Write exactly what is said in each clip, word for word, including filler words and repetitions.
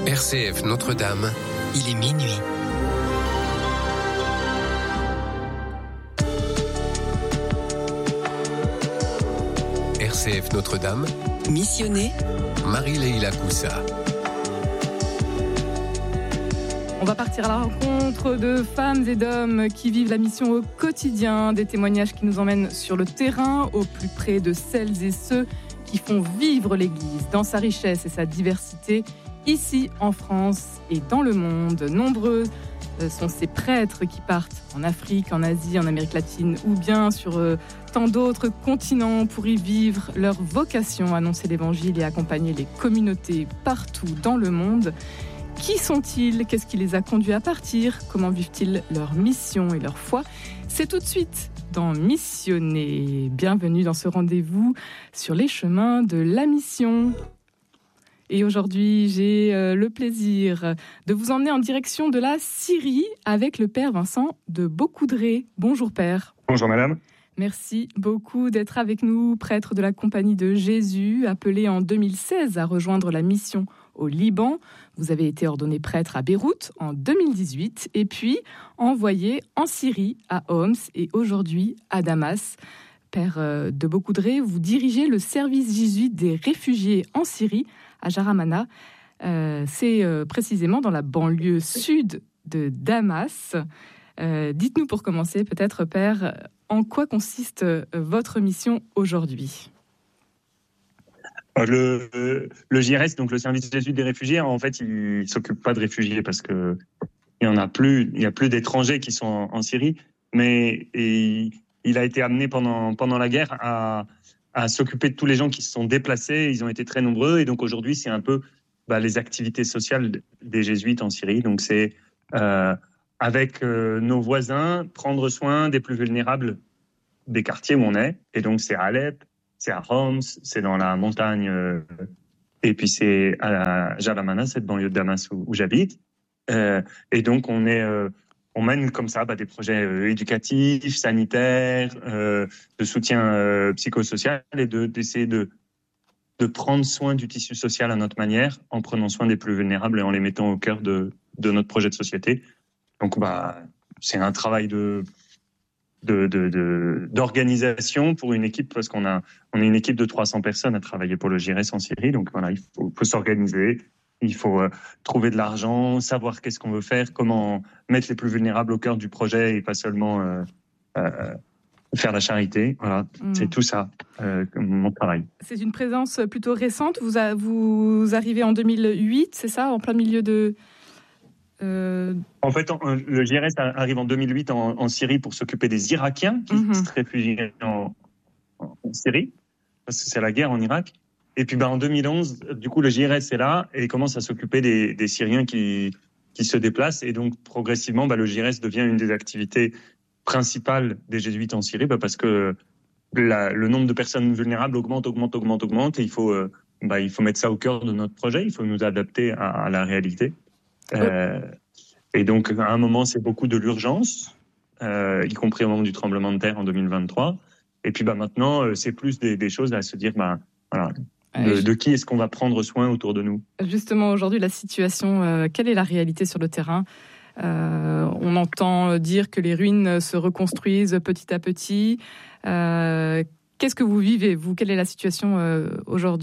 R C F Notre-Dame, il est minuit. R C F Notre-Dame, missionné Marie-Leila Coussa. On va partir à la rencontre de femmes et d'hommes qui vivent la mission au quotidien, des témoignages qui nous emmènent sur le terrain, au plus près de celles et ceux qui font vivre l'Église dans sa richesse et sa diversité, ici en France et dans le monde. Nombreux sont ces prêtres qui partent en Afrique, en Asie, en Amérique latine ou bien sur euh, tant d'autres continents pour y vivre leur vocation, annoncer l'Évangile et accompagner les communautés partout dans le monde. Qui sont-ils ? Qu'est-ce qui les a conduits à partir ? Comment vivent-ils leur mission et leur foi ? C'est tout de suite dans Missionner. Bienvenue dans ce rendez-vous sur les chemins de la mission. Et aujourd'hui, j'ai euh, le plaisir de vous emmener en direction de la Syrie avec le Père Vincent de Beaucoudray. Bonjour Père. Bonjour Madame. Merci beaucoup d'être avec nous, prêtre de la Compagnie de Jésus, appelé en deux mille seize à rejoindre la mission au Liban. Vous avez été ordonné prêtre à Beyrouth en deux mille dix-huit et puis envoyé en Syrie, à Homs et aujourd'hui à Damas. Père de Beaucoudray, vous dirigez le service jésuite des réfugiés en Syrie à Jaramana. Euh, c'est euh, précisément dans la banlieue sud de Damas. Euh, dites-nous pour commencer, peut-être, Père, en quoi consiste euh, votre mission aujourd'hui ? Le, le J R S, donc le service jésuite des réfugiés, en fait, il ne s'occupe pas de réfugiés parce qu'il n'y en a plus, il n'y a plus d'étrangers qui sont en, en Syrie, mais et, il a été amené pendant, pendant la guerre à, à s'occuper de tous les gens qui se sont déplacés. Ils ont été très nombreux et donc aujourd'hui, c'est un peu bah, les activités sociales des jésuites en Syrie. Donc c'est euh, avec euh, nos voisins, prendre soin des plus vulnérables des quartiers où on est. Et donc c'est à Alep, c'est à Homs, c'est dans la montagne, euh, et puis c'est à Jaramana, cette banlieue de Damas où, où j'habite. Euh, et donc on est, euh, on mène comme ça bah, des projets euh, éducatifs, sanitaires, euh, de soutien euh, psychosocial et de d'essayer de de prendre soin du tissu social à notre manière, en prenant soin des plus vulnérables et en les mettant au cœur de de notre projet de société. Donc bah c'est un travail de De, de, de, d'organisation pour une équipe, parce qu'on a, on est une équipe de trois cents personnes à travailler pour le J R S en Syrie. Donc voilà, il faut, faut s'organiser, il faut euh, trouver de l'argent, savoir qu'est-ce qu'on veut faire, comment mettre les plus vulnérables au cœur du projet et pas seulement euh, euh, faire la charité. Voilà, mmh. C'est tout ça, euh, mon travail. C'est une présence plutôt récente. Vous, a, vous arrivez en deux mille huit, c'est ça, en plein milieu de... Euh... En fait, le J R S arrive en deux mille huit en, en Syrie pour s'occuper des Irakiens qui mm-hmm. se réfugient en, en, en Syrie, parce que c'est la guerre en Irak. Et puis, bah, en deux mille onze, du coup, le J R S est là et commence à s'occuper des, des Syriens qui, qui se déplacent. Et donc, progressivement, bah, le J R S devient une des activités principales des jésuites en Syrie, bah, parce que la, le nombre de personnes vulnérables augmente, augmente, augmente, augmente. Et il faut, euh, bah, il faut mettre ça au cœur de notre projet. Il faut nous adapter à, à la réalité. Euh, et donc, à un moment, c'est beaucoup de l'urgence, euh, y compris au moment du tremblement de terre en deux mille vingt-trois. Et puis, bah, maintenant, euh, c'est plus des, des choses à se dire, bah, voilà, de, de qui est-ce qu'on va prendre soin autour de nous ? Justement, aujourd'hui, la situation, euh, quelle est la réalité sur le terrain ? euh, On entend dire que les ruines se reconstruisent petit à petit. Euh, qu'est-ce que vous vivez, vous ? Quelle est la situation euh, aujourd'hui ?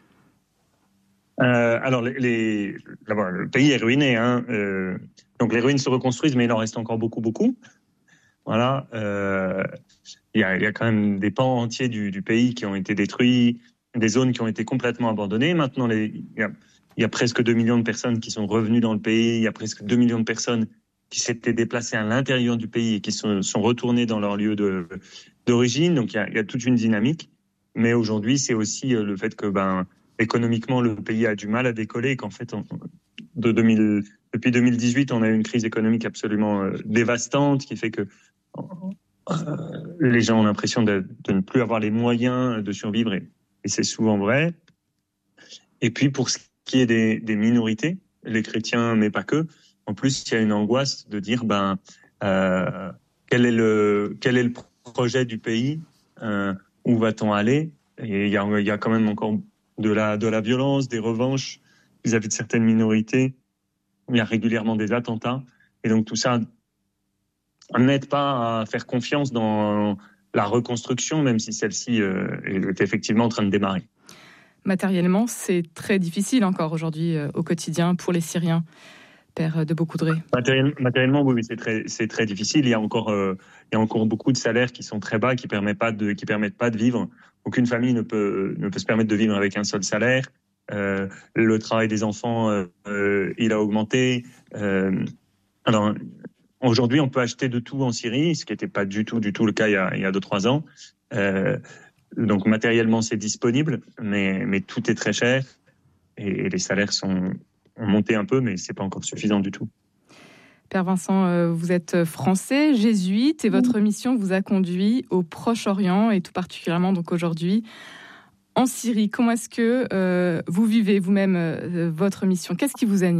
Euh, alors, les, les, d'abord, le pays est ruiné, hein. Euh, donc les ruines se reconstruisent, mais il en reste encore beaucoup, beaucoup. Voilà. Euh, il y a, il y a quand même des pans entiers du, du pays qui ont été détruits, des zones qui ont été complètement abandonnées. Maintenant, les, il, y a, il y a presque deux millions de personnes qui sont revenues dans le pays. Il y a presque deux millions de personnes qui s'étaient déplacées à l'intérieur du pays et qui sont, sont retournées dans leur lieu de, d'origine. Donc il y a, il y a toute une dynamique. Mais aujourd'hui, c'est aussi le fait que, ben, économiquement, le pays a du mal à décoller et qu'en fait, on, de deux mille, depuis deux mille dix-huit, on a eu une crise économique absolument euh, dévastante qui fait que euh, les gens ont l'impression de, de ne plus avoir les moyens de survivre et, et c'est souvent vrai. Et puis, pour ce qui est des, des minorités, les chrétiens, mais pas que, en plus, il y a une angoisse de dire, ben, euh, quel est le, quel est le projet du pays, euh, où va-t-on aller ? Et il y a, il y a quand même encore de la, de la violence, des revanches vis-à-vis de certaines minorités. Il y a régulièrement des attentats. Et donc tout ça n'aide pas à faire confiance dans la reconstruction, même si celle-ci euh, est effectivement en train de démarrer. Matériellement, c'est très difficile encore aujourd'hui euh, au quotidien pour les Syriens, Père de Beaucoudray. Matériel, matériellement, oui, c'est très, c'est très difficile. Il y a encore, euh, il y a encore beaucoup de salaires qui sont très bas, qui permettent pas de, qui permettent pas de vivre. Aucune famille ne peut, ne peut se permettre de vivre avec un seul salaire. Euh, le travail des enfants, euh, euh, il a augmenté. Euh, alors, aujourd'hui, on peut acheter de tout en Syrie, ce qui n'était pas du tout, du tout le cas il y a, il y a deux, trois ans. Euh, donc, matériellement, c'est disponible, mais, mais tout est très cher et, et les salaires sont, ont monté un peu, mais c'est pas encore suffisant du tout. Père Vincent, vous êtes français, jésuite, et votre mission vous a conduit au Proche-Orient, et tout particulièrement donc aujourd'hui en Syrie. Comment est-ce que euh, vous vivez vous-même euh, votre mission ? Qu'est-ce qui vous anime ?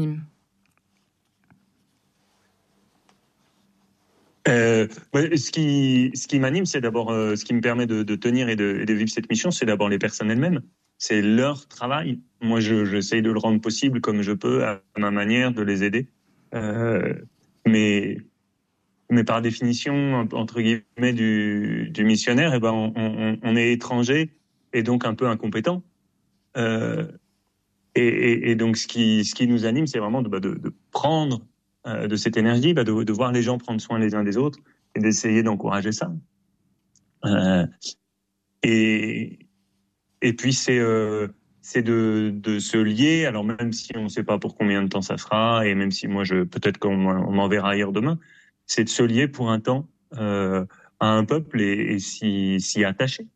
Euh, ce qui, ce qui m'anime, c'est d'abord, euh, ce qui me permet de, de tenir et de, et de vivre cette mission, c'est d'abord les personnes elles-mêmes. C'est leur travail. Moi, je, j'essaye de le rendre possible comme je peux, à ma manière, de les aider. Euh, mais, mais par définition, entre guillemets, du, du missionnaire, eh ben, on, on, on est étranger et donc un peu incompétent. Euh, et, et, et donc, ce qui, ce qui nous anime, c'est vraiment de, de, de prendre de cette énergie, bah de, de voir les gens prendre soin les uns des autres et d'essayer d'encourager ça. Euh, et, et puis, c'est, euh, c'est de, de se lier, alors même si on ne sait pas pour combien de temps ça sera, et même si moi, je, peut-être qu'on on m'enverra ailleurs demain, c'est de se lier pour un temps euh, à un peuple et, et s'y, s'y attacher.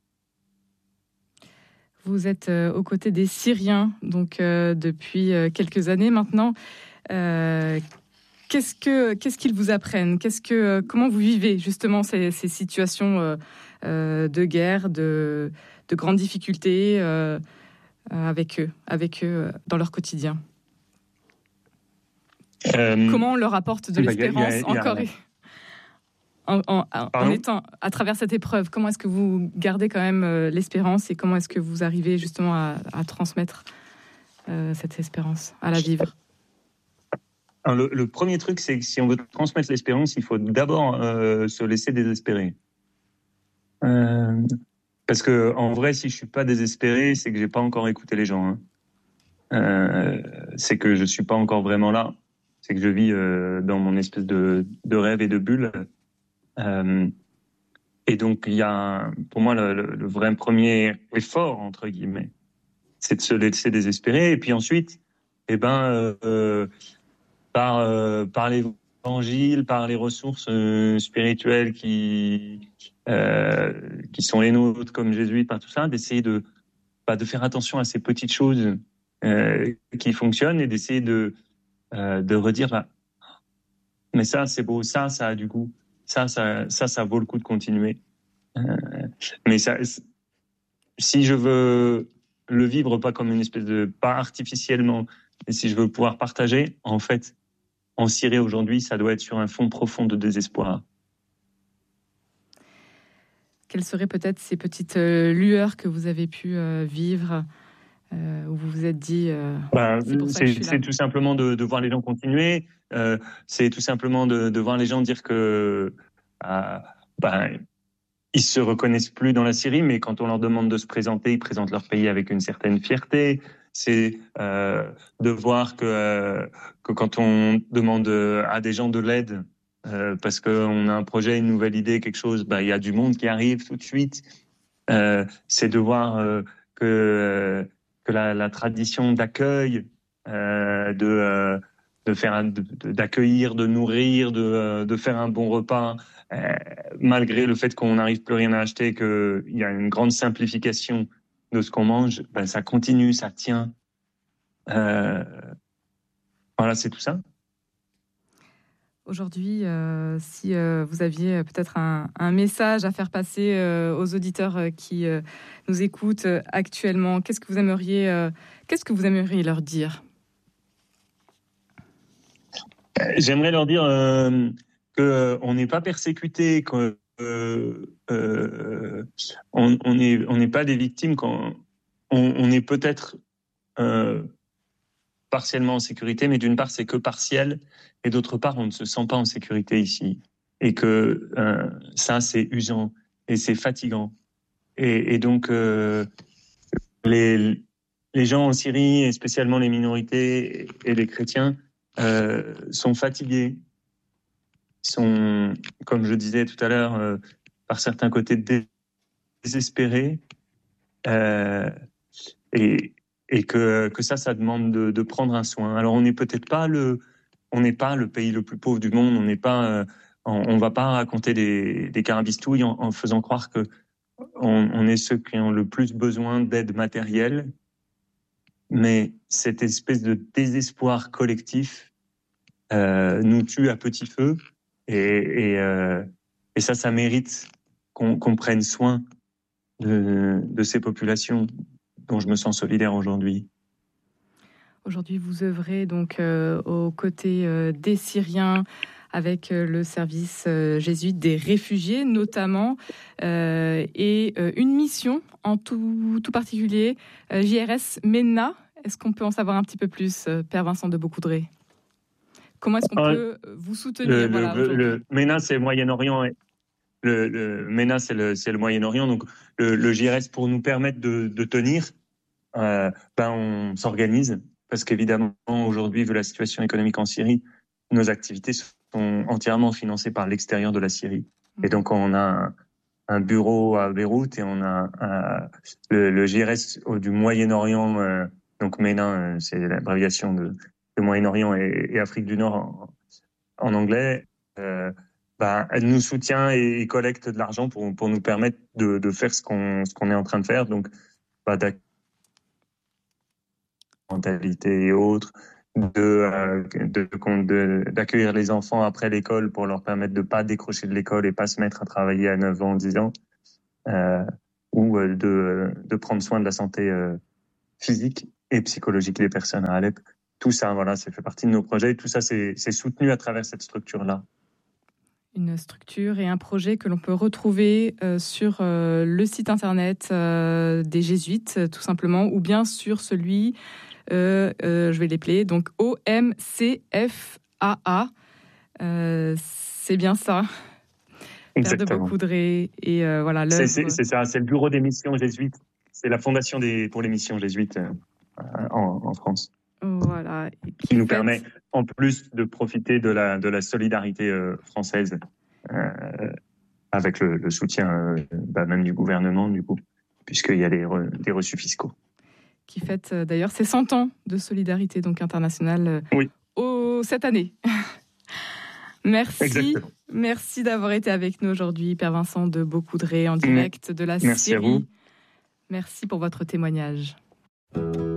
Vous êtes euh, aux côtés des Syriens, donc euh, depuis euh, quelques années maintenant. Euh, Qu'est-ce que qu'est-ce qu'ils vous apprennent ? Qu'est-ce que comment vous vivez justement ces, ces situations euh, euh, de guerre, de de grandes difficultés euh, avec eux, avec eux dans leur quotidien ? euh, Comment on leur apporte de bah, l'espérance y a, y a, encore y a... en, en, en étant à travers cette épreuve ? Comment est-ce que vous gardez quand même euh, l'espérance et comment est-ce que vous arrivez justement à, à transmettre euh, cette espérance, à la vivre ? Alors, le, le premier truc, c'est que si on veut transmettre l'espérance, il faut d'abord euh, se laisser désespérer. Euh, parce que en vrai, si je suis pas désespéré, c'est que j'ai pas encore écouté les gens. Hein. Euh, c'est que je suis pas encore vraiment là. C'est que je vis euh, dans mon espèce de, de rêve et de bulle. Euh, et donc, il y a, pour moi, le, le, le vrai premier effort entre guillemets, c'est de se laisser désespérer. Et puis ensuite, eh ben. Euh, par euh, par l'évangile, par les ressources euh, spirituelles qui euh, qui sont les nôtres comme jésuites, par tout ça, d'essayer de bah, de faire attention à ces petites choses euh, qui fonctionnent et d'essayer de euh, de redire bah, mais ça c'est beau, ça ça a du goût, ça ça ça ça vaut le coup de continuer. Euh, mais ça, si je veux le vivre pas comme une espèce de pas artificiellement, mais si je veux pouvoir partager, en fait. En Syrie aujourd'hui, ça doit être sur un fond profond de désespoir. Quelles seraient peut-être ces petites euh, lueurs que vous avez pu euh, vivre, euh, où vous vous êtes dit... Euh, ben, c'est pour ça c'est, que je suis là. C'est tout simplement de, de voir les gens continuer, euh, c'est tout simplement de, de voir les gens dire que... Euh, ben, ils se reconnaissent plus dans la Syrie, mais quand on leur demande de se présenter, ils présentent leur pays avec une certaine fierté. C'est euh, de voir que, euh, que quand on demande à des gens de l'aide, euh, parce qu'on a un projet, une nouvelle idée, quelque chose, bah, il y a du monde qui arrive tout de suite. Euh, c'est de voir euh, que, euh, que la, la tradition d'accueil, euh, de, euh, de faire, de, d'accueillir, de nourrir, de, de faire un bon repas, euh, malgré le fait qu'on n'arrive plus rien à acheter, qu'il y a une grande simplification de ce qu'on mange, ben ça continue, ça tient. Euh, voilà, c'est tout ça. Aujourd'hui, euh, si euh, vous aviez peut-être un, un message à faire passer euh, aux auditeurs euh, qui euh, nous écoutent euh, actuellement, qu'est-ce que vous aimeriez, euh, qu'est-ce que vous aimeriez leur dire ? J'aimerais leur dire euh, que on n'est pas persécuté, qu'on Euh, euh, on n'est on n'est pas des victimes quand on, on est peut-être euh, partiellement en sécurité, mais d'une part, c'est que partiel, et d'autre part, on ne se sent pas en sécurité ici. Et que euh, ça, c'est usant et c'est fatigant. Et, et donc, euh, les, les gens en Syrie, et spécialement les minorités et les chrétiens, euh, sont fatigués, sont, comme je disais tout à l'heure, euh, par certains côtés désespérés, euh, et, et que, que ça, ça demande de, de prendre un soin. Alors, on n'est peut-être pas le, on n'est pas le pays le plus pauvre du monde, on n'est pas, euh, on, on va pas raconter des, des carabistouilles en, en faisant croire que on, on est ceux qui ont le plus besoin d'aide matérielle, mais cette espèce de désespoir collectif euh, nous tue à petit feu, et, et, euh, et ça, ça mérite qu'on, qu'on prenne soin de, de ces populations dont je me sens solidaire aujourd'hui. Aujourd'hui, vous œuvrez donc euh, aux côtés euh, des Syriens avec euh, le service euh, jésuite des réfugiés notamment, euh, et euh, une mission en tout, tout particulier, euh, J R S MENA. Est-ce qu'on peut en savoir un petit peu plus, euh, Père Vincent de Beaucoudray? Comment est-ce qu'on euh, peut vous soutenir? Le, voilà, le, le MENA, c'est le Moyen-Orient. Le, le MENA, c'est le, c'est le Moyen-Orient. Donc, le, le J R S, pour nous permettre de, de tenir, euh, ben, on s'organise. Parce qu'évidemment, aujourd'hui, vu la situation économique en Syrie, nos activités sont entièrement financées par l'extérieur de la Syrie. Et donc, on a un, un bureau à Beyrouth et on a un, le, le J R S du Moyen-Orient, euh, donc MENA, euh, c'est l'abréviation de, de Moyen-Orient et, et Afrique du Nord en, en anglais. Euh, bah, elle nous soutient et, et collecte de l'argent pour, pour nous permettre de, de faire ce qu'on, ce qu'on est en train de faire. Donc, bah, mentalité et autres, de, euh, de, de, d'accueillir les enfants après l'école pour leur permettre de ne pas décrocher de l'école et pas se mettre à travailler à neuf ans, dix ans, euh, ou de, de prendre soin de la santé euh, physique et psychologique des personnes à Alep. Tout ça, voilà, ça fait partie de nos projets. Tout ça, c'est, c'est soutenu à travers cette structure-là. Une structure et un projet que l'on peut retrouver euh, sur euh, le site internet euh, des Jésuites, tout simplement, ou bien sur celui, euh, euh, je vais l'épeler, donc O M C F A A. Euh, c'est bien ça. Exactement. Père de Beaucoudray. Et euh, voilà, c'est, c'est, c'est ça, c'est le bureau des missions jésuites. C'est la fondation des, pour les missions jésuites euh, en, en France. Voilà. Qui, qui nous fait... permet, en plus, de profiter de la, de la solidarité euh, française, euh, avec le, le soutien euh, bah, même du gouvernement, du coup, puisqu'il y a des, re, des reçus fiscaux. Qui fête euh, d'ailleurs ses cent ans de solidarité donc internationale euh, oui. au, cette année. Merci. Exactement. Merci d'avoir été avec nous aujourd'hui, Père Vincent de Beaucoudray, en direct de la Merci Syrie. À vous. Merci pour votre témoignage.